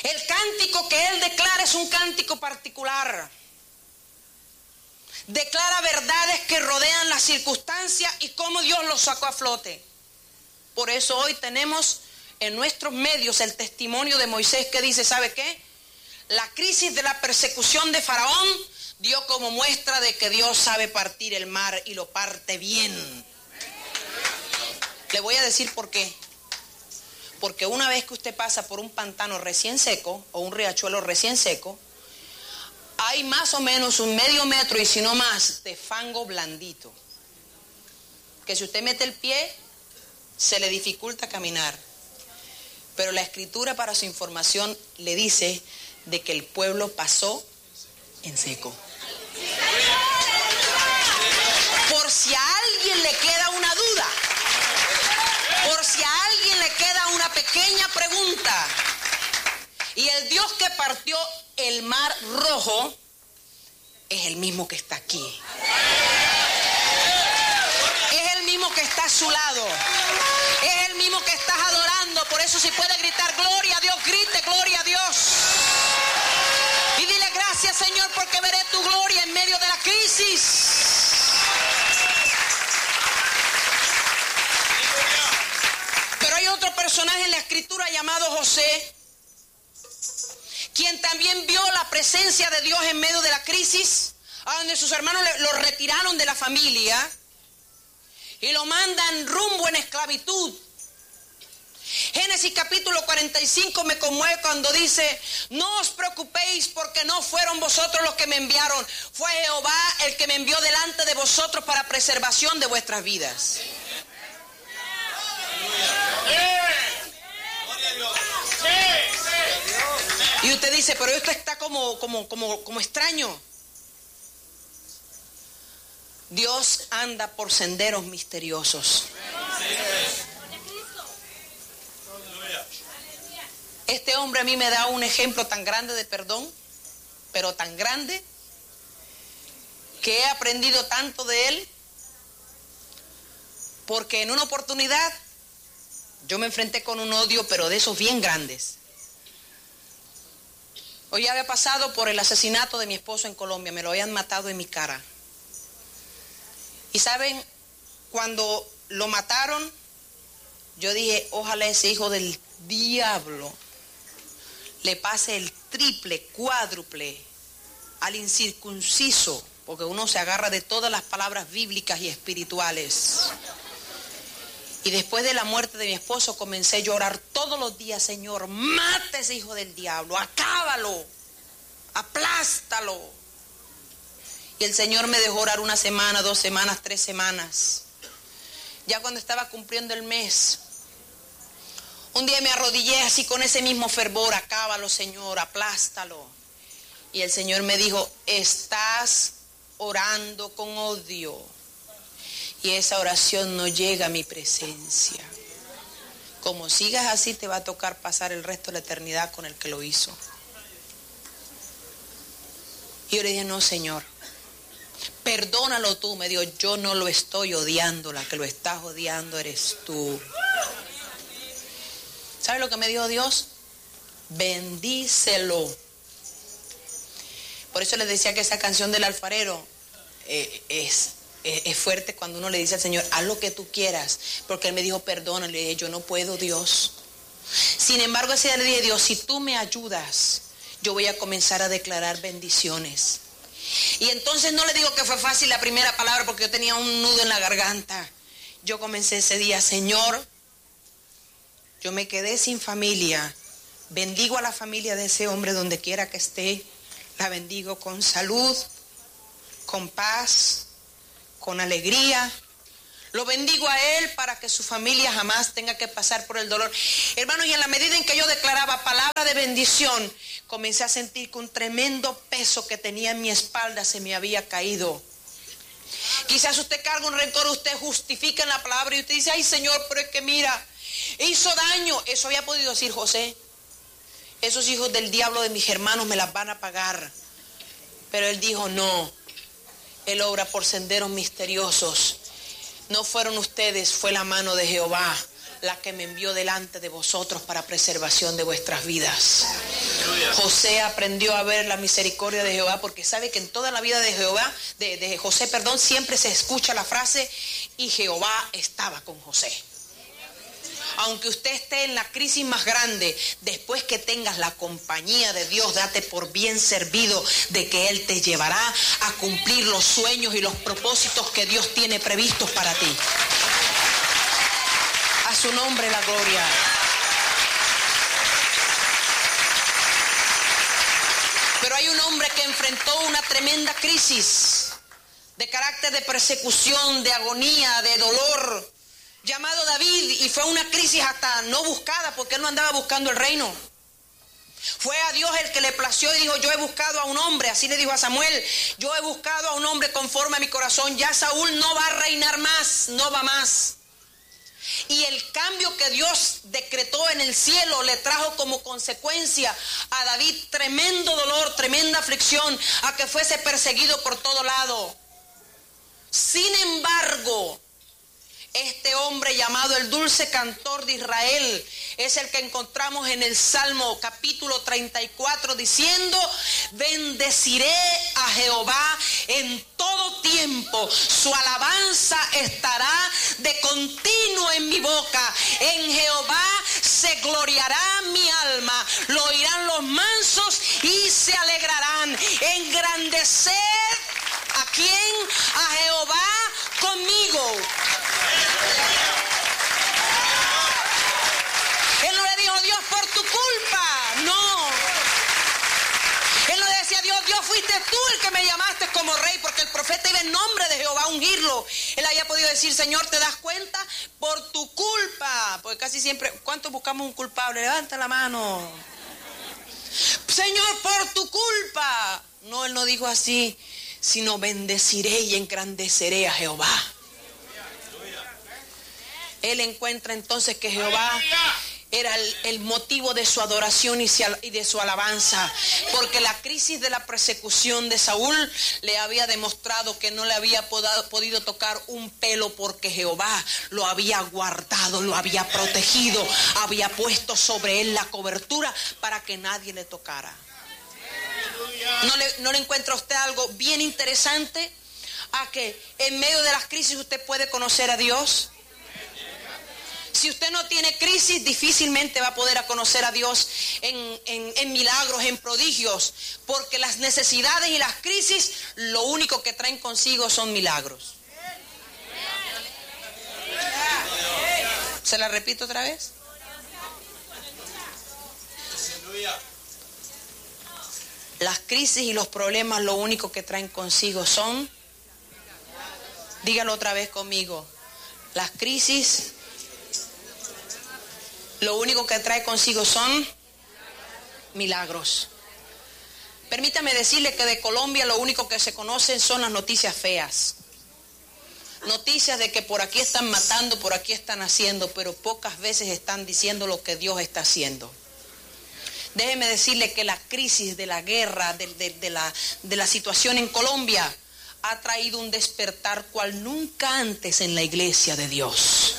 El cántico que él declara es un cántico particular. Declara verdades que rodean las circunstancias y cómo Dios los sacó a flote. Por eso hoy tenemos en nuestros medios el testimonio de Moisés que dice, ¿sabe qué? La crisis de la persecución de Faraón dio como muestra de que Dios sabe partir el mar y lo parte bien. Le voy a decir por qué. Porque una vez que usted pasa por un pantano recién seco o un riachuelo recién seco, hay más o menos un medio metro y si no más de fango blandito. Que si usted mete el pie, se le dificulta caminar. Pero la escritura, para su información, le dice de que el pueblo pasó en seco. Por si a alguien le queda una duda, por si a alguien le queda una pequeña pregunta, y el Dios que partió el mar rojo es el mismo que está aquí. Es el mismo que está a su lado. Es el mismo que estás adorando. Por eso si puede gritar gloria a Dios, grite gloria a Dios. Y dile gracias, Señor, porque veré tu gloria en medio de la crisis. Pero hay otro personaje en la escritura llamado José, quien también vio la presencia de Dios en medio de la crisis, a donde sus hermanos lo retiraron de la familia y lo mandan rumbo en esclavitud. Génesis capítulo 45 me conmueve cuando dice, no os preocupéis porque no fueron vosotros los que me enviaron, fue Jehová el que me envió delante de vosotros para preservación de vuestras vidas. Y usted dice, pero esto está como extraño. Dios anda por senderos misteriosos. Este hombre a mí me da un ejemplo tan grande de perdón, pero tan grande, que he aprendido tanto de él, porque en una oportunidad yo me enfrenté con un odio, pero de esos bien grandes. Hoy había pasado por el asesinato de mi esposo en Colombia, me lo habían matado en mi cara. Y saben, cuando lo mataron, yo dije, ojalá ese hijo del diablo le pase el triple, cuádruple al incircunciso, porque uno se agarra de todas las palabras bíblicas y espirituales. Y después de la muerte de mi esposo comencé a llorar todos los días, Señor, mata a ese hijo del diablo, acábalo, aplástalo. Y el Señor me dejó orar 1 semana, 2 semanas, 3 semanas. Ya cuando estaba cumpliendo el mes, un día me arrodillé así con ese mismo fervor, acábalo, Señor, aplástalo. Y el Señor me dijo, estás orando con odio. Y esa oración no llega a mi presencia. Como sigas así, te va a tocar pasar el resto de la eternidad con el que lo hizo. Y yo le dije, no, Señor, perdónalo tú. Me dijo, yo no lo estoy odiando, la que lo estás odiando eres tú. ¿Sabe lo que me dijo Dios? Bendícelo. Por eso les decía que esa canción del alfarero es fuerte cuando uno le dice al Señor, haz lo que tú quieras, porque Él me dijo, perdónale. Le dije, yo no puedo, Dios. Sin embargo, ese día le dije, Dios, si tú me ayudas, yo voy a comenzar a declarar bendiciones. Y entonces no le digo que fue fácil la primera palabra, porque yo tenía un nudo en la garganta. Yo comencé ese día, Señor, yo me quedé sin familia, bendigo a la familia de ese hombre donde quiera que esté, la bendigo con salud, con paz, con alegría. Lo bendigo a él para que su familia jamás tenga que pasar por el dolor. Hermanos, y en la medida en que yo declaraba palabra de bendición, comencé a sentir que un tremendo peso que tenía en mi espalda se me había caído. Quizás usted carga un rencor, usted justifica en la palabra y usted dice, ay Señor, pero es que mira, hizo daño. Eso había podido decir José. Esos hijos del diablo de mis hermanos me las van a pagar. Pero él dijo, no. Él obra por senderos misteriosos. No fueron ustedes, fue la mano de Jehová la que me envió delante de vosotros para preservación de vuestras vidas. José aprendió a ver la misericordia de Jehová, porque sabe que en toda la vida de José, siempre se escucha la frase, y Jehová estaba con José. Aunque usted esté en la crisis más grande, después que tengas la compañía de Dios, date por bien servido de que Él te llevará a cumplir los sueños y los propósitos que Dios tiene previstos para ti. A su nombre la gloria. Pero hay un hombre que enfrentó una tremenda crisis de carácter de persecución, de agonía, de dolor, llamado David, y fue una crisis hasta no buscada, porque él no andaba buscando el reino. Fue a Dios el que le plació y dijo, yo he buscado a un hombre, así le dijo a Samuel, yo he buscado a un hombre conforme a mi corazón, ya Saúl no va a reinar más, no va más. Y el cambio que Dios decretó en el cielo le trajo como consecuencia a David tremendo dolor, tremenda aflicción, a que fuese perseguido por todo lado. Sin embargo, este hombre llamado el dulce cantor de Israel es el que encontramos en el Salmo capítulo 34 diciendo, bendeciré a Jehová en todo tiempo, su alabanza estará de continuo en mi boca, en Jehová se gloriará mi alma, lo oirán los mansos y se alegrarán. Engrandeced ¿a quién? A Jehová conmigo. Él no le dijo, Dios, por tu culpa. No. Él no le decía, Dios, fuiste tú el que me llamaste como rey, porque el profeta iba en nombre de Jehová a ungirlo. Él había podido decir, Señor, ¿te das cuenta? Por tu culpa. Porque casi siempre, ¿cuántos buscamos un culpable? Levanta la mano. Señor, por tu culpa. No, él no dijo así, sino bendeciré y engrandeceré a Jehová. Él encuentra entonces que Jehová era el motivo de su adoración y de su alabanza, porque la crisis de la persecución de Saúl le había demostrado que no le había podido tocar un pelo, porque Jehová lo había guardado, lo había protegido, había puesto sobre él la cobertura para que nadie le tocara. ¿No le encuentra a usted algo bien interesante? A que en medio de las crisis usted puede conocer a Dios. Si usted no tiene crisis, difícilmente va a poder conocer a Dios en milagros, en prodigios, porque las necesidades y las crisis lo único que traen consigo son milagros. ¿Se la repito otra vez? Las crisis y los problemas lo único que traen consigo son, dígalo otra vez conmigo, las crisis lo único que trae consigo son milagros. Permítame decirle que de Colombia lo único que se conocen son las noticias feas. Noticias de que por aquí están matando, por aquí están haciendo, pero pocas veces están diciendo lo que Dios está haciendo. Déjeme decirle que la crisis de la guerra, de la situación en Colombia, ha traído un despertar cual nunca antes en la iglesia de Dios.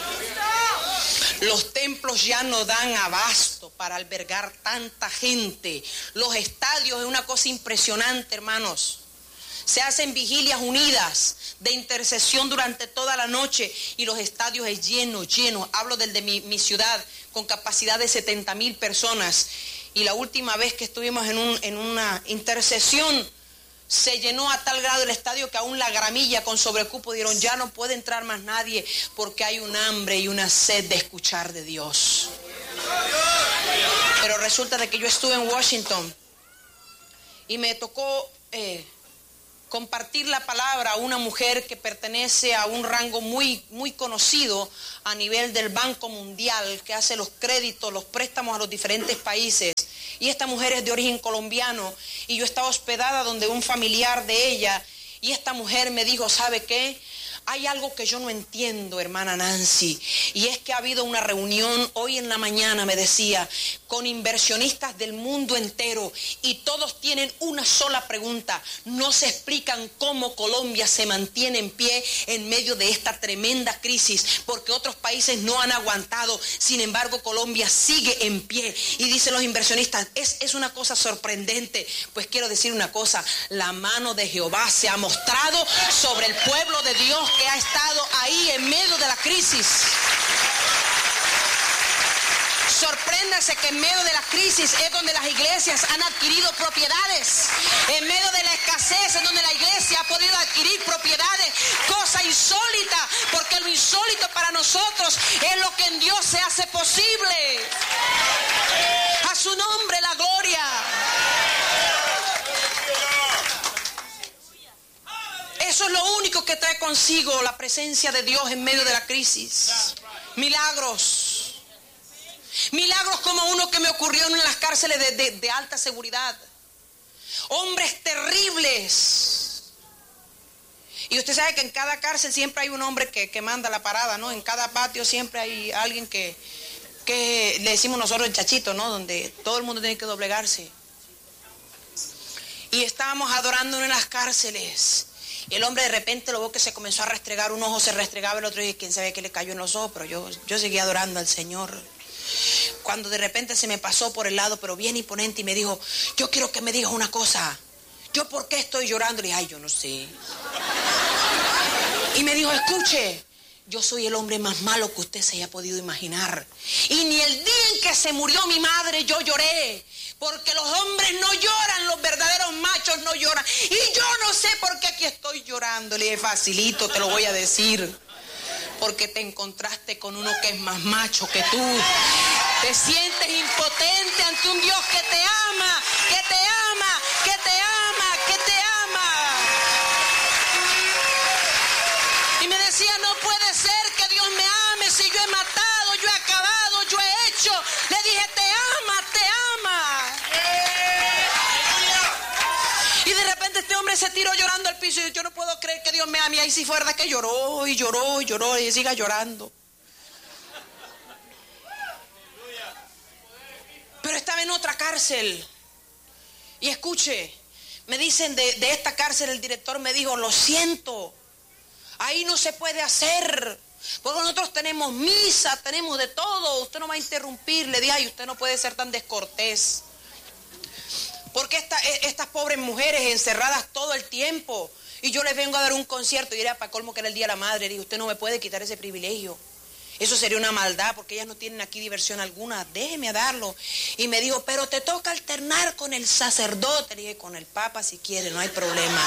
Los templos ya no dan abasto para albergar tanta gente. Los estadios es una cosa impresionante, hermanos. Se hacen vigilias unidas de intercesión durante toda la noche y los estadios es lleno. Hablo del de mi ciudad, con capacidad de 70,000 personas. Y la última vez que estuvimos en una intercesión, se llenó a tal grado el estadio que aún la gramilla con sobrecupo dieron, ya no puede entrar más nadie, porque hay un hambre y una sed de escuchar de Dios. Pero resulta de que yo estuve en Washington y me tocó compartir la palabra a una mujer que pertenece a un rango muy, muy conocido a nivel del Banco Mundial, que hace los créditos, los préstamos a los diferentes países. Y esta mujer es de origen colombiano y yo estaba hospedada donde un familiar de ella, y esta mujer me dijo, ¿sabe qué? Hay algo que yo no entiendo, hermana Nancy, y es que ha habido una reunión hoy en la mañana, me decía, con inversionistas del mundo entero, y todos tienen una sola pregunta. No se explican cómo Colombia se mantiene en pie en medio de esta tremenda crisis, porque otros países no han aguantado. Sin embargo, Colombia sigue en pie. Y dicen los inversionistas, es una cosa sorprendente. Pues quiero decir una cosa, la mano de Jehová se ha mostrado sobre el pueblo de Dios que ha estado ahí en medio de la crisis. Sorpréndase que en medio de la crisis es donde las iglesias han adquirido propiedades. En medio de la escasez es donde la iglesia ha podido adquirir propiedades. Cosa insólita, porque lo insólito para nosotros es lo que en Dios se hace posible. A su nombre la gloria. Eso es lo único que trae consigo la presencia de Dios en medio de la crisis. Milagros. Milagros como uno que me ocurrió en las cárceles de alta seguridad. Hombres terribles. Y usted sabe que en cada cárcel siempre hay un hombre que manda la parada, ¿no? En cada patio siempre hay alguien que le decimos nosotros el chachito, ¿no? Donde todo el mundo tiene que doblegarse. Y estábamos adorando en las cárceles. Y el hombre de repente lo veo que se comenzó a restregar un ojo, se restregaba el otro y quién sabe qué le cayó en los ojos, pero yo seguía adorando al Señor. Cuando de repente se me pasó por el lado, pero bien imponente, y me dijo, yo quiero que me digas una cosa. ¿Yo por qué estoy llorando? Le dije, ay, yo no sé. Y me dijo, escuche, yo soy el hombre más malo que usted se haya podido imaginar. Y ni el día en que se murió mi madre yo lloré. Porque los hombres no lloran, los verdaderos machos no lloran. Y yo no sé por qué aquí estoy llorando. Le dije, facilito, te lo voy a decir. Porque te encontraste con uno que es más macho que tú. Te sientes impotente ante un Dios que te ama, que te ama, que te ama, que te ama. Y me decía, no puede ser que Dios me ame si yo he matado, yo he acabado, yo he hecho. Le dije, te ama, te ama. Y de repente este hombre se tiró llorando al piso y yo no puedo creer que Dios me ame. Y ahí sí fue verdad que lloró y lloró y lloró y siga llorando. Pero estaba en otra cárcel. Y escuche, me dicen de esta cárcel, el director me dijo, lo siento, ahí no se puede hacer. Porque nosotros tenemos misa, tenemos de todo. Usted no va a interrumpir. Le dije, ay, usted no puede ser tan descortés. Porque estas pobres mujeres encerradas todo el tiempo. Y yo les vengo a dar un concierto. Y era para colmo que era el Día de la Madre. Le dije, usted no me puede quitar ese privilegio. Eso sería una maldad porque ellas no tienen aquí diversión alguna. Déjeme darlo. Y me dijo, pero te toca alternar con el sacerdote. Le dije, con el Papa si quiere, no hay problema.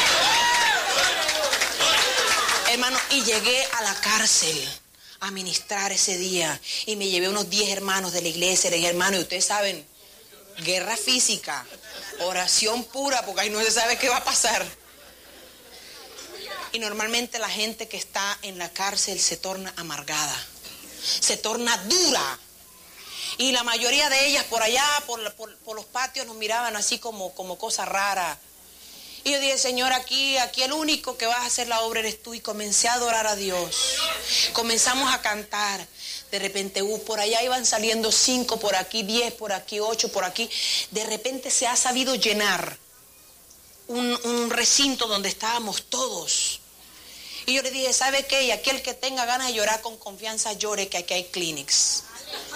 Hermano, y llegué a la cárcel a ministrar ese día. Y me llevé unos 10 hermanos de la iglesia. Le dije, hermano, y ustedes saben, guerra física, oración pura, porque ahí no se sabe qué va a pasar. Y normalmente la gente que está en la cárcel se torna amargada, se torna dura. Y la mayoría de ellas por allá, por los patios, nos miraban así como cosa rara. Y yo dije, Señor, aquí el único que vas a hacer la obra eres tú. Y comencé a adorar a Dios. Comenzamos a cantar. De repente, por allá iban saliendo 5 por aquí, 10 por aquí, 8 por aquí. De repente se ha sabido llenar un recinto donde estábamos todos. Y yo le dije, ¿sabe qué? Y aquel que tenga ganas de llorar con confianza, llore, que aquí hay clinics.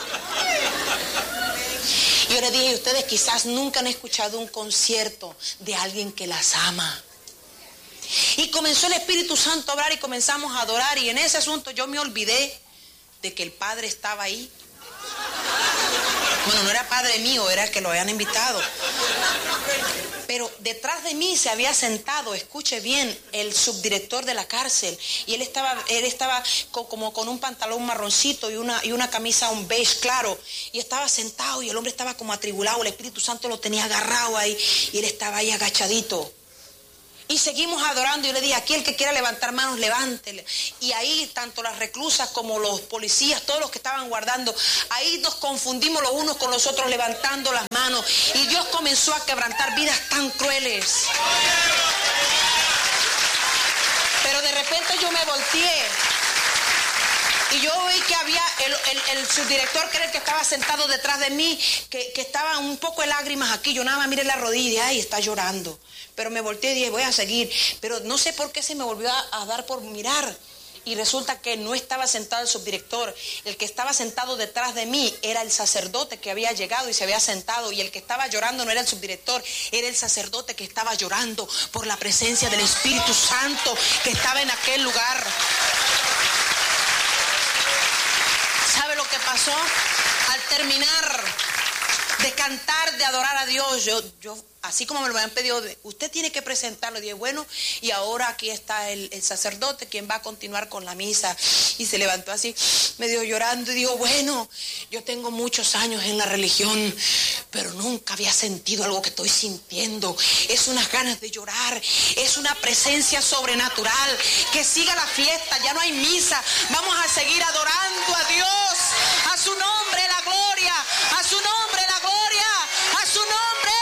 Y yo le dije, ustedes quizás nunca han escuchado un concierto de alguien que las ama. Y comenzó el Espíritu Santo a hablar y comenzamos a adorar. Y en ese asunto yo me olvidé de que el Padre estaba ahí. Bueno, no era padre mío, era el que lo habían invitado. Pero detrás de mí se había sentado, escuche bien, el subdirector de la cárcel. Y él estaba como con un pantalón marroncito y una camisa un beige claro. Y estaba sentado y el hombre estaba como atribulado. El Espíritu Santo lo tenía agarrado ahí y él estaba ahí agachadito. Y seguimos adorando. Yo le dije, aquí el que quiera levantar manos, levántele. Y ahí tanto las reclusas como los policías, todos los que estaban guardando, ahí nos confundimos los unos con los otros levantando las manos. Y Dios comenzó a quebrantar vidas tan crueles. Pero de repente yo me volteé y yo vi que había el subdirector, que era el que estaba sentado detrás de mí, que estaba un poco de lágrimas aquí. Yo nada más miré la rodilla y dije, ay, está llorando. Pero me volteé y dije, voy a seguir. Pero no sé por qué se me volvió a dar por mirar. Y resulta que no estaba sentado el subdirector. El que estaba sentado detrás de mí era el sacerdote que había llegado y se había sentado. Y el que estaba llorando no era el subdirector, era el sacerdote que estaba llorando por la presencia del Espíritu Santo que estaba en aquel lugar. ¿Sabe lo que pasó? Al terminar de cantar, de adorar a Dios, yo así como me lo habían pedido, usted tiene que presentarlo. Y dije, bueno, y ahora aquí está el sacerdote, quien va a continuar con la misa. Y se levantó así, medio llorando, y dijo, bueno, yo tengo muchos años en la religión, pero nunca había sentido algo que estoy sintiendo. Es unas ganas de llorar, es una presencia sobrenatural. Que siga la fiesta, ya no hay misa, vamos a seguir adorando a Dios, a su nombre la gloria, a su nombre la gloria, a su nombre.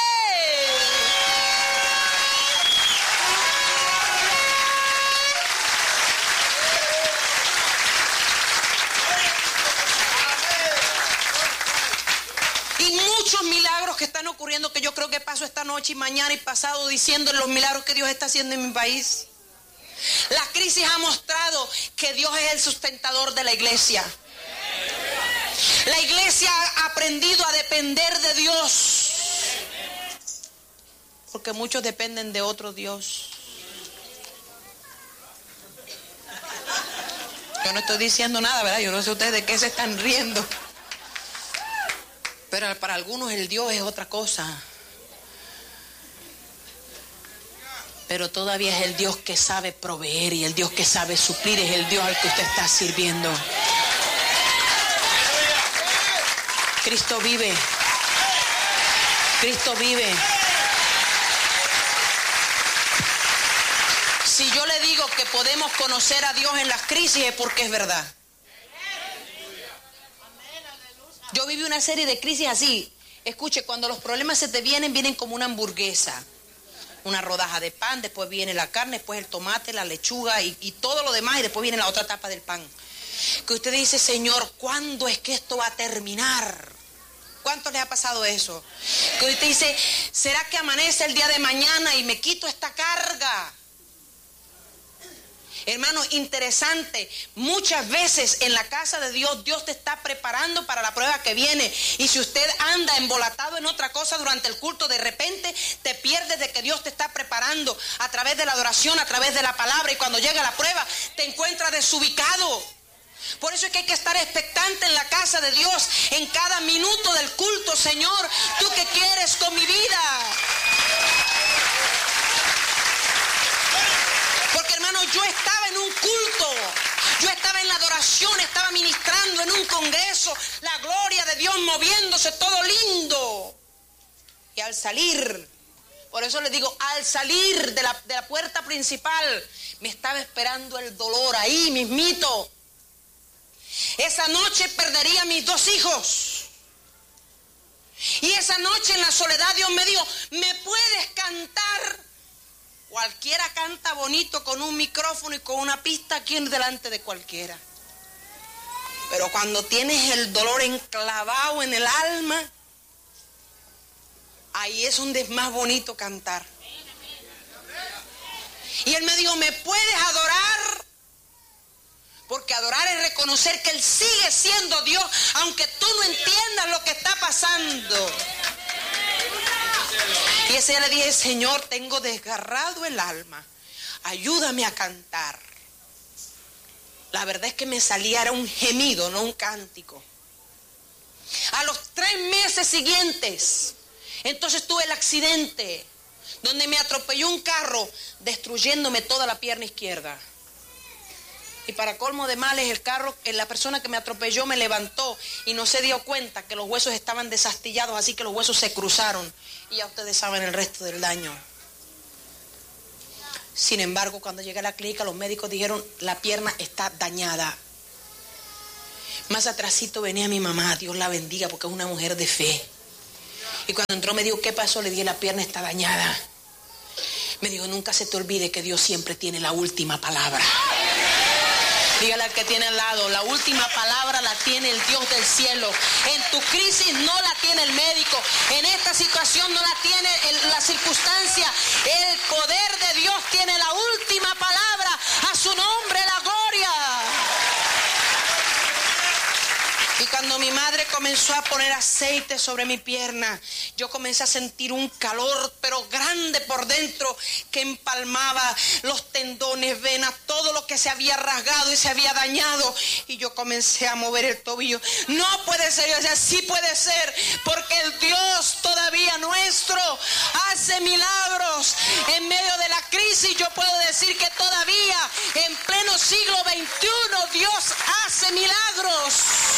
Y muchos milagros que están ocurriendo, que yo creo que paso esta noche y mañana y pasado diciendo los milagros que Dios está haciendo en mi país. La crisis ha mostrado que Dios es el sustentador de la iglesia. La iglesia ha aprendido a depender de Dios, porque muchos dependen de otro Dios. Yo no estoy diciendo nada, ¿verdad? Yo no sé ustedes de qué se están riendo. Pero para algunos el Dios es otra cosa. Pero todavía es el Dios que sabe proveer y el Dios que sabe suplir, es el Dios al que usted está sirviendo. Cristo vive. Cristo vive. Si yo le digo que podemos conocer a Dios en las crisis es porque es verdad. Yo viví una serie de crisis así. Escuche, cuando los problemas se te vienen como una hamburguesa. Una rodaja de pan, después viene la carne, después el tomate, la lechuga y todo lo demás, y después viene la otra tapa del pan. Que usted dice, Señor, ¿cuándo es que esto va a terminar? ¿Cuántos les ha pasado eso? Que usted dice, ¿será que amanece el día de mañana y me quito esta carga? Hermano, interesante, muchas veces en la casa de Dios, Dios te está preparando para la prueba que viene. Y si usted anda embolatado en otra cosa durante el culto, de repente te pierdes de que Dios te está preparando a través de la adoración, a través de la palabra. Y cuando llega la prueba, te encuentras desubicado. Por eso es que hay que estar expectante en la casa de Dios, en cada minuto del culto. Señor, ¿tú qué quieres con mi vida? Porque hermano, yo estaba en un culto, yo estaba en la adoración, estaba ministrando en un congreso, la gloria de Dios moviéndose, todo lindo. Y al salir, por eso les digo, al salir de la puerta principal, me estaba esperando el dolor ahí mismito. Esa noche perdería a mis 2 hijos. Y esa noche en la soledad Dios me dijo, ¿me puedes cantar? Cualquiera canta bonito con un micrófono y con una pista aquí delante de cualquiera. Pero cuando tienes el dolor enclavado en el alma, ahí es donde es más bonito cantar. Y él me dijo, ¿me puedes adorar? Porque adorar es reconocer que Él sigue siendo Dios, aunque tú no entiendas lo que está pasando. Y ese día le dije, Señor, tengo desgarrado el alma, ayúdame a cantar. La verdad es que me salía, era un gemido, no un cántico. A los 3 meses siguientes, entonces tuve el accidente, donde me atropelló un carro, destruyéndome toda la pierna izquierda. Y para colmo de males, el carro, la persona que me atropelló me levantó y no se dio cuenta que los huesos estaban desastillados, así que los huesos se cruzaron. Y ya ustedes saben el resto del daño. Sin embargo, cuando llegué a la clínica, los médicos dijeron, la pierna está dañada. Más atrásito venía mi mamá, Dios la bendiga, porque es una mujer de fe. Y cuando entró me dijo, ¿qué pasó? Le dije, la pierna está dañada. Me dijo, nunca se te olvide que Dios siempre tiene la última palabra. Dígale al que tiene al lado, la última palabra la tiene el Dios del cielo. En tu crisis no la tiene el médico. En esta situación no la tiene la circunstancia. El poder de Dios tiene la última palabra. A su nombre la gloria. Y cuando mi madre comenzó a poner aceite sobre mi pierna, yo comencé a sentir un calor, pero grande por dentro, que empalmaba los tendones, venas, todo lo que se había rasgado y se había dañado. Y yo comencé a mover el tobillo. No puede ser, yo decía, sí puede ser, porque el Dios todavía nuestro hace milagros. En medio de la crisis yo puedo decir que todavía en pleno siglo XXI Dios hace milagros.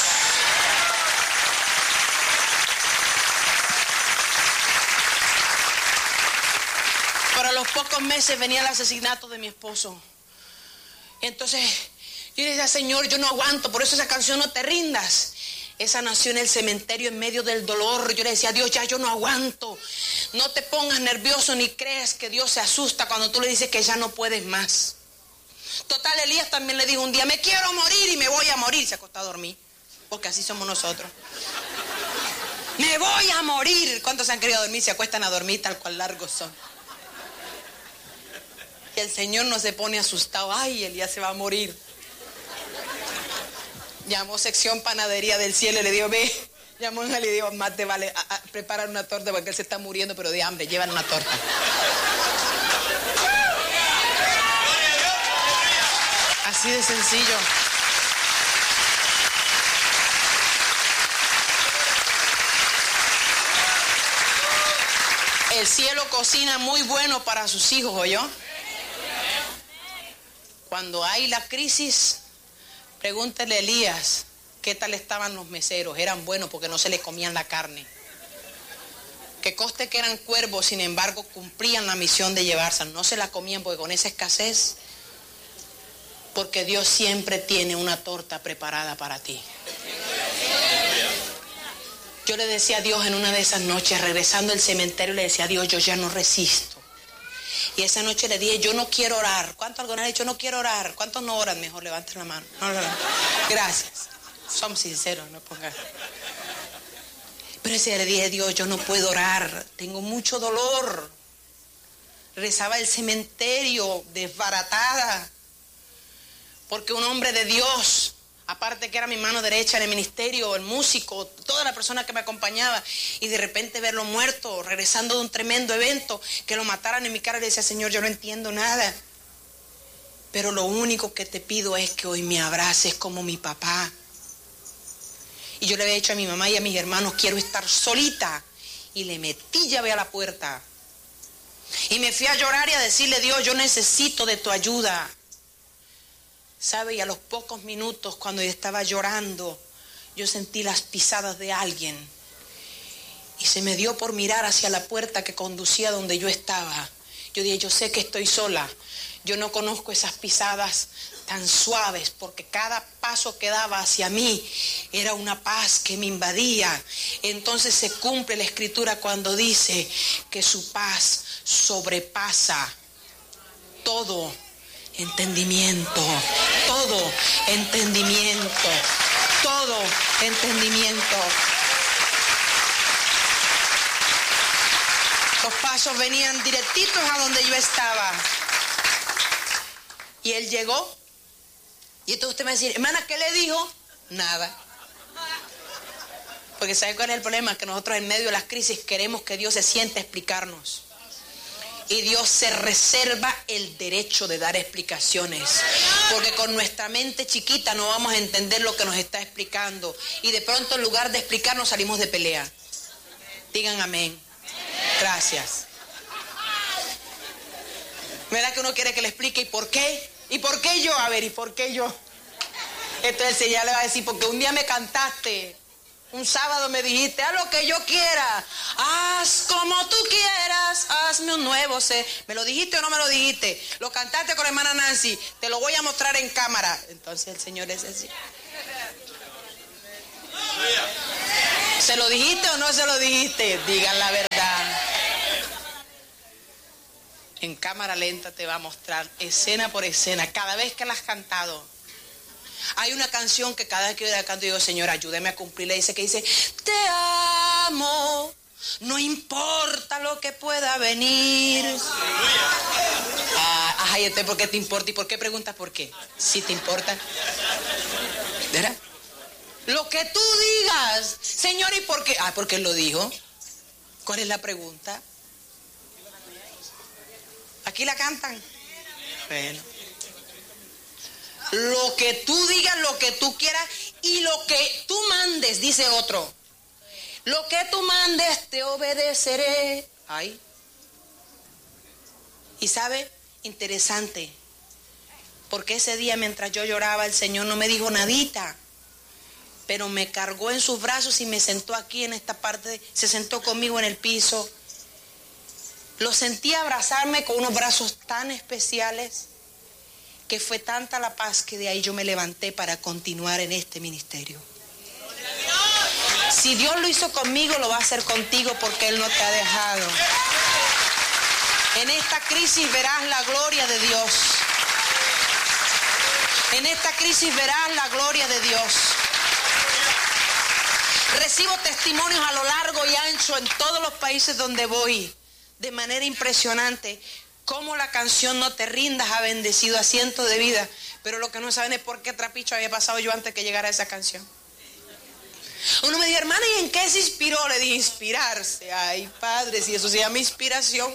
Pero a los pocos meses venía el asesinato de mi esposo. Entonces yo le decía, Señor, yo no aguanto, por eso esa canción No te rindas. Esa nació en el cementerio en medio del dolor. Yo le decía, Dios, ya yo no aguanto. No te pongas nervioso ni creas que Dios se asusta cuando tú le dices que ya no puedes más. Total, Elías también le dijo un día, me quiero morir y me voy a morir. Se acostó a dormir, porque así somos nosotros. Me voy a morir. ¿Cuántos se han querido dormir? Se acuestan a dormir tal cual largos son. Y el Señor no se pone asustado. Ay, Elías se va a morir. Llamó sección panadería del cielo y le dijo, ve. Llamó y le dijo, más te vale preparar una torta porque él se está muriendo, pero de hambre. Llevan una torta. Así de sencillo. El cielo cocina muy bueno para sus hijos, ¿oyó? Cuando hay la crisis, pregúntele a Elías qué tal estaban los meseros. Eran buenos porque no se les comían la carne. Que conste que eran cuervos, sin embargo, cumplían la misión de llevársela. No se la comían porque con esa escasez, porque Dios siempre tiene una torta preparada para ti. Yo le decía a Dios en una de esas noches, regresando al cementerio, le decía a Dios, yo ya no resisto. Y esa noche le dije, yo no quiero orar. ¿Cuántos alguna vez han dicho, no quiero orar? ¿Cuántos no oran? Mejor levanten la mano. No. Gracias. Somos sinceros, no pongan. Pero ese día le dije, Dios, yo no puedo orar. Tengo mucho dolor. Rezaba el cementerio desbaratada. Porque un hombre de Dios, aparte que era mi mano derecha en el ministerio, el músico, toda la persona que me acompañaba, y de repente verlo muerto, regresando de un tremendo evento, que lo mataran en mi cara, le decía, Señor, yo no entiendo nada. Pero lo único que te pido es que hoy me abraces como mi papá. Y yo le había dicho a mi mamá y a mis hermanos, quiero estar solita. Y le metí llave a la puerta. Y me fui a llorar y a decirle, Dios, yo necesito de tu ayuda. ¿Sabe? Y a los pocos minutos, cuando yo estaba llorando, yo sentí las pisadas de alguien. Y se me dio por mirar hacia la puerta que conducía donde yo estaba. Yo dije, yo sé que estoy sola. Yo no conozco esas pisadas tan suaves, porque cada paso que daba hacia mí era una paz que me invadía. Entonces se cumple la escritura cuando dice que su paz sobrepasa todo entendimiento, todo entendimiento, todo entendimiento. Los pasos venían directitos a donde yo estaba. Y él llegó. Y entonces usted me va a decir, hermana, ¿qué le dijo? Nada. Porque ¿sabe cuál es el problema? Que nosotros en medio de las crisis queremos que Dios se siente a explicarnos. Y Dios se reserva el derecho de dar explicaciones. Porque con nuestra mente chiquita no vamos a entender lo que nos está explicando. Y de pronto en lugar de explicarnos salimos de pelea. Digan amén. Gracias. ¿Verdad que uno quiere que le explique? ¿Y por qué? ¿Y por qué yo? A ver, ¿y por qué yo? Entonces ella le va a decir, porque un día me cantaste. Un sábado me dijiste, haz lo que yo quiera, haz como tú quieras, hazme un nuevo ser. ¿Me lo dijiste o no me lo dijiste? Lo cantaste con la hermana Nancy, te lo voy a mostrar en cámara. Entonces el Señor es así. ¿Se lo dijiste o no se lo dijiste? Digan la verdad. en cámara lenta te va a mostrar escena por escena, cada vez que la has cantado. Hay una canción que cada vez que yo la canto digo, Señor, ayúdame a cumplirla. Dice, te amo, no importa lo que pueda venir. Ajá, ¿y entonces por qué te importa? ¿Y por qué preguntas por qué? Si te importa. ¿Verdad? Lo que tú digas, Señor, ¿y por qué? Porque Él lo dijo. ¿Cuál es la pregunta? ¿Aquí la cantan? Bueno. Lo que tú digas, lo que tú quieras y lo que tú mandes, dice otro. Lo que tú mandes te obedeceré. Ay. Y sabe, interesante, porque ese día mientras yo lloraba el Señor no me dijo nadita, pero me cargó en sus brazos y me sentó aquí en esta parte, se sentó conmigo en el piso. Lo sentí abrazarme con unos brazos tan especiales que fue tanta la paz que de ahí yo me levanté para continuar en este ministerio. Si Dios lo hizo conmigo, lo va a hacer contigo porque Él no te ha dejado. En esta crisis verás la gloria de Dios. En esta crisis verás la gloria de Dios. Recibo testimonios a lo largo y ancho en todos los países donde voy, de manera impresionante, cómo la canción No te rindas ha bendecido a cientos de vidas. Pero lo que no saben es por qué trapicho había pasado yo antes que llegara esa canción. Uno me dijo, hermana, ¿y en qué se inspiró? Le dije, inspirarse. Ay, padre, si eso se llama inspiración.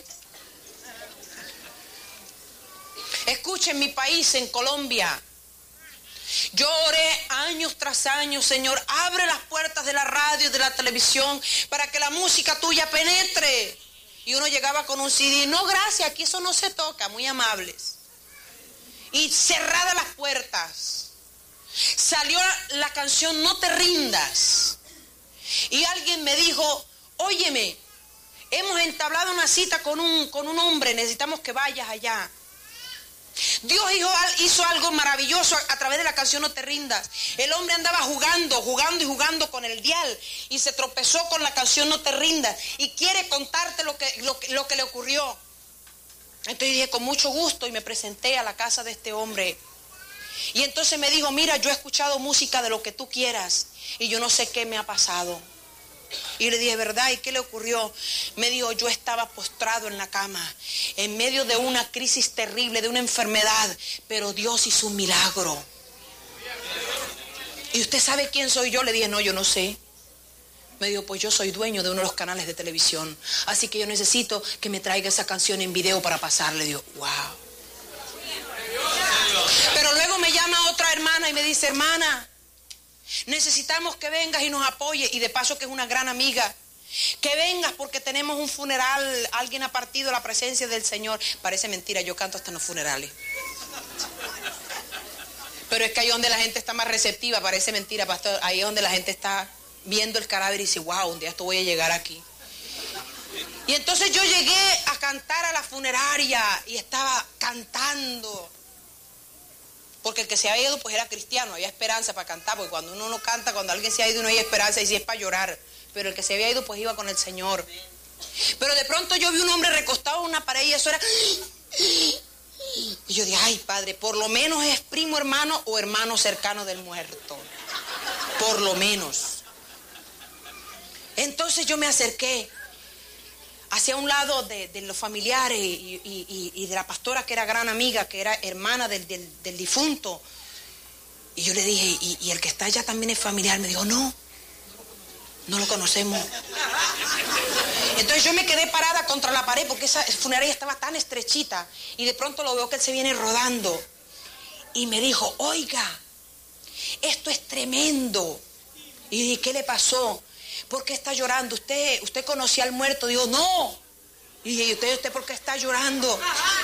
Escuchen, mi país, en Colombia, yo oré años tras años, Señor, abre las puertas de la radio y de la televisión para que la música tuya penetre. Y uno llegaba con un CD, no, gracias, aquí eso no se toca, muy amables. Y cerradas las puertas, salió la canción No te rindas. Y alguien me dijo, óyeme, hemos entablado una cita con un hombre, necesitamos que vayas allá. Dios hizo algo maravilloso a través de la canción No te rindas. El hombre andaba jugando con el dial y se tropezó con la canción No te rindas y quiere contarte lo que le ocurrió. Entonces dije, con mucho gusto, y me presenté a la casa de este hombre. Y entonces me dijo, mira, yo he escuchado música de lo que tú quieras y yo no sé qué me ha pasado. Y le dije, ¿verdad? ¿Y qué le ocurrió? Me dijo, yo estaba postrado en la cama, en medio de una crisis terrible, de una enfermedad, pero Dios hizo un milagro. ¿Y usted sabe quién soy yo? Le dije, no, yo no sé. Me dijo, pues yo soy dueño de uno de los canales de televisión, así que yo necesito que me traiga esa canción en video para pasarle. Digo, wow. Pero luego me llama otra hermana y me dice, hermana, necesitamos que vengas y nos apoyes, y de paso que es una gran amiga, que vengas porque tenemos un funeral, alguien ha partido a la presencia del Señor. Parece mentira, yo canto hasta en los funerales. Pero es que ahí donde la gente está más receptiva, parece mentira, pastor, ahí es donde la gente está viendo el cadáver y dice, wow, un día esto voy a llegar aquí. Y entonces yo llegué a cantar a la funeraria y estaba cantando. Porque el que se había ido pues era cristiano, había esperanza para cantar, porque cuando uno no canta, cuando alguien se ha ido no hay esperanza, y si es para llorar. Pero el que se había ido pues iba con el Señor. Pero de pronto yo vi un hombre recostado en una pared y eso era... Y yo dije, ay, Padre, por lo menos es primo hermano o hermano cercano del muerto. Por lo menos. Entonces yo me acerqué hacia un lado de los familiares y de la pastora, que era gran amiga, que era hermana del difunto. Y yo le dije, ¿y el que está allá también es familiar? Me dijo, no lo conocemos. Entonces yo me quedé parada contra la pared porque esa funeraria estaba tan estrechita, y de pronto lo veo que él se viene rodando y me dijo, oiga, esto es tremendo. Y dije, ¿qué le pasó? ¿Por qué está llorando? ¿Usted conocía al muerto? Digo, no. Y dije, ¿usted por qué está llorando?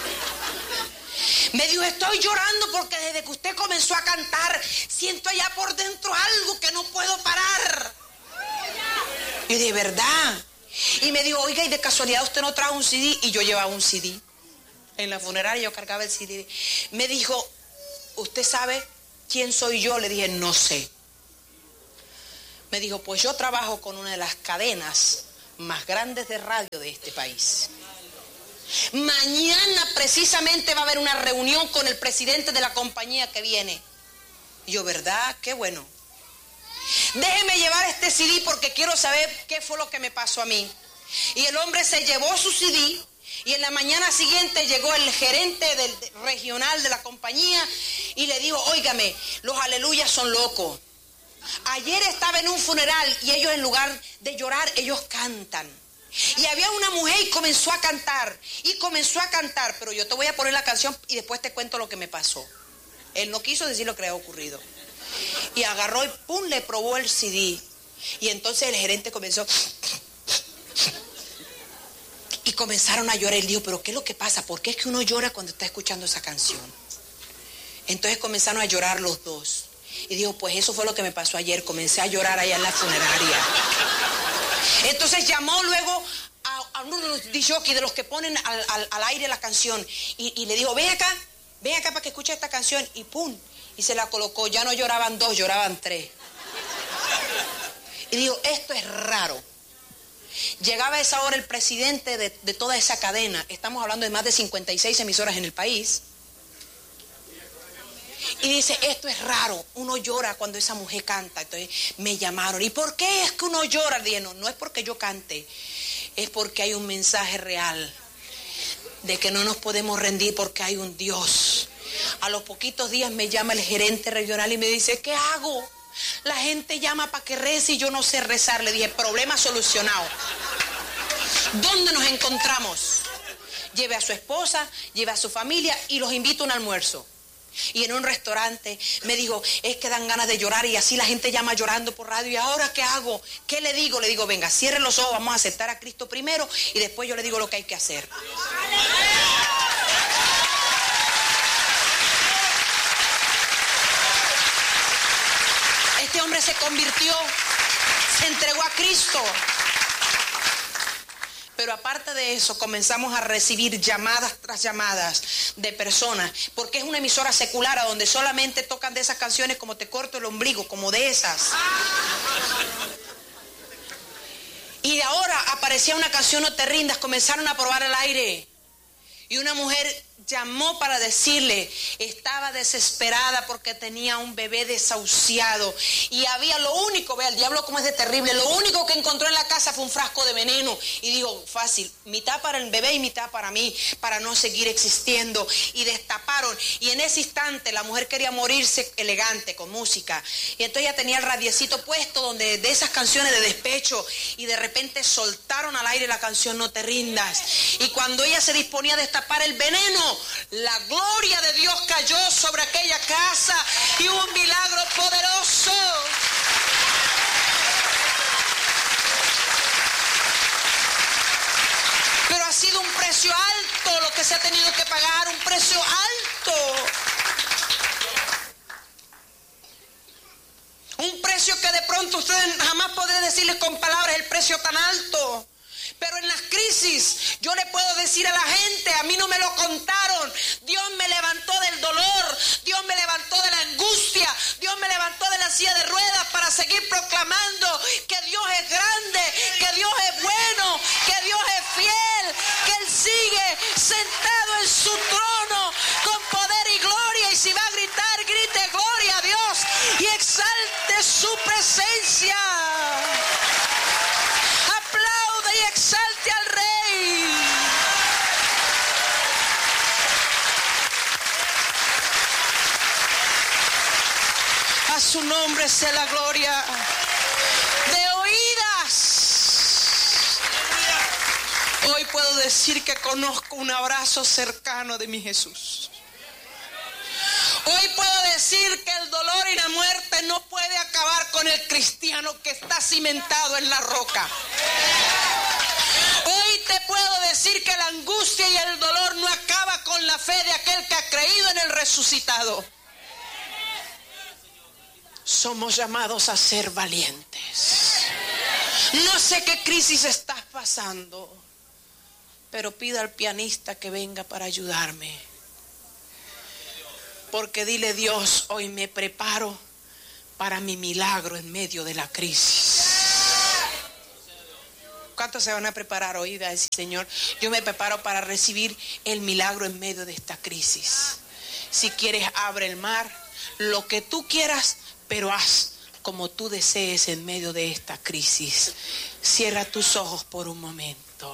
Me dijo, estoy llorando porque desde que usted comenzó a cantar, siento allá por dentro algo que no puedo parar. Y de verdad. Y me dijo, oiga, ¿y de casualidad usted no trajo un CD? Y yo llevaba un CD. En la funeraria yo cargaba el CD. Me dijo, ¿usted sabe quién soy yo? Le dije, no sé. Me dijo, pues yo trabajo con una de las cadenas más grandes de radio de este país. Mañana precisamente va a haber una reunión con el presidente de la compañía que viene. Y yo, ¿verdad? Qué bueno. Déjeme llevar este CD porque quiero saber qué fue lo que me pasó a mí. Y el hombre se llevó su CD y en la mañana siguiente llegó el gerente regional de la compañía y le dijo, óigame, los aleluyas son locos. Ayer estaba en un funeral y ellos en lugar de llorar, ellos cantan. Y había una mujer y comenzó a cantar, pero yo te voy a poner la canción y después te cuento lo que me pasó. Él no quiso decir lo que le había ocurrido. Y agarró y pum, le probó el CD. Y entonces el gerente comenzó... Y comenzaron a llorar. Él dijo, pero ¿qué es lo que pasa? ¿Por qué es que uno llora cuando está escuchando esa canción? Entonces comenzaron a llorar los dos. Y dijo, pues eso fue lo que me pasó ayer. Comencé a llorar allá en la funeraria. Entonces llamó luego a uno de los disjockeys, de los que ponen al aire la canción. Y le dijo, ven acá para que escuche esta canción. Y pum, y se la colocó. Ya no lloraban dos, lloraban tres. Y dijo, esto es raro. Llegaba a esa hora el presidente de toda esa cadena. Estamos hablando de más de 56 emisoras en el país. Y dice, esto es raro, uno llora cuando esa mujer canta. Entonces me llamaron, ¿y por qué es que uno llora? Dije, no es porque yo cante, es porque hay un mensaje real de que no nos podemos rendir porque hay un Dios. A los poquitos días me llama el gerente regional y me dice, ¿qué hago? La gente llama para que rece y yo no sé rezar. Le dije, problema solucionado. ¿Dónde nos encontramos? Lleve a su esposa, lleve a su familia y los invito a un almuerzo. Y en un restaurante me dijo, es que dan ganas de llorar y así la gente llama llorando por radio. ¿Y ahora qué hago? ¿Qué le digo? Le digo, venga, cierre los ojos, vamos a aceptar a Cristo primero y después yo le digo lo que hay que hacer. Este hombre se convirtió, se entregó a Cristo. Pero aparte de eso, comenzamos a recibir llamadas tras llamadas de personas, porque es una emisora secular a donde solamente tocan de esas canciones como Te corto el ombligo, como de esas. Y ahora aparecía una canción, No te rindas, comenzaron a probar el aire. Y una mujer llamó para decirle, estaba desesperada porque tenía un bebé desahuciado y había lo único, vea el diablo como es de terrible, lo único que encontró en la casa fue un frasco de veneno y dijo, fácil, mitad para el bebé y mitad para mí, para no seguir existiendo, y destaparon y en ese instante la mujer quería morirse elegante con música y entonces ella tenía el radiecito puesto donde de esas canciones de despecho y de repente soltaron al aire la canción No te rindas y cuando ella se disponía a destapar el veneno, la gloria de Dios cayó sobre aquella casa y hubo un milagro poderoso. Pero ha sido un precio alto lo que se ha tenido que pagar, un precio alto. Un precio que de pronto ustedes jamás podrán decirles con palabras el precio tan alto. Pero en las crisis yo le puedo decir a la gente, a mí no me lo contaron, Dios me levantó del dolor, Dios me levantó de la angustia, Dios me levantó de la silla de ruedas para seguir proclamando que Dios es grande, que Dios es bueno, que Dios es fiel, que Él sigue sentado en su trono con poder y gloria, y si va a gritar, grite gloria a Dios y exalte su presencia. Y exalte al Rey. A su nombre sea la gloria. De oídas, hoy puedo decir que conozco un abrazo cercano de mi Jesús. Hoy puedo decir que el dolor y la muerte no puede acabar con el cristiano que está cimentado en la roca. Hoy te puedo decir que la angustia y el dolor no acaba con la fe de aquel que ha creído en el resucitado. Somos llamados a ser valientes. No sé qué crisis estás pasando, pero pido al pianista que venga para ayudarme. Porque dile, Dios, hoy me preparo para mi milagro en medio de la crisis. ¿Cuántos se van a preparar hoy? Va a decir, Señor, yo me preparo para recibir el milagro en medio de esta crisis. Si quieres, abre el mar, lo que tú quieras, pero haz como tú desees en medio de esta crisis. Cierra tus ojos por un momento.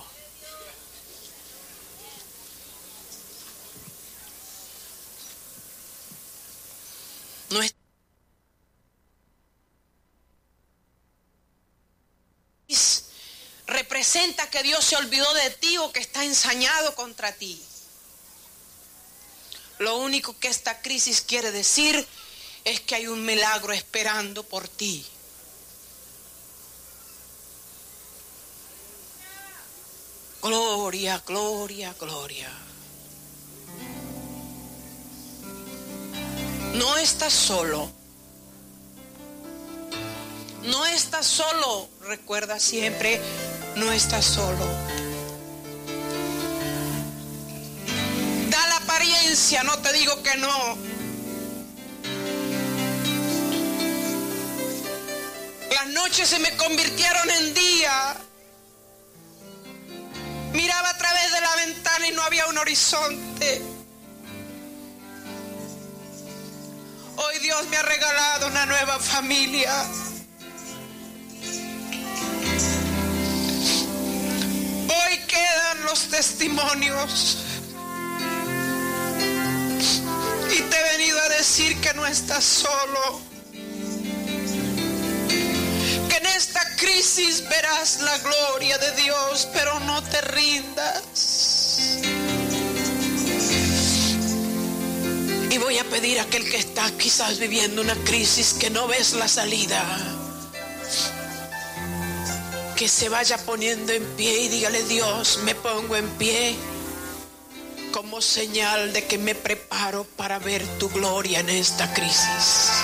No es representa que Dios se olvidó de ti o que está ensañado contra ti. Lo único que esta crisis quiere decir es que hay un milagro esperando por ti. Gloria, gloria, gloria. No estás solo. No estás solo. Recuerda siempre, no estás solo. Da la apariencia, no te digo que no. Las noches se me convirtieron en día. Miraba a través de la ventana y no había un horizonte. Hoy Dios me ha regalado una nueva familia. Hoy quedan los testimonios. Y te he venido a decir que no estás solo. Que en esta crisis verás la gloria de Dios, pero no te rindas. Y voy a pedir a aquel que está quizás viviendo una crisis, que no ves la salida, que se vaya poniendo en pie y dígale: Dios, me pongo en pie como señal de que me preparo para ver tu gloria en esta crisis.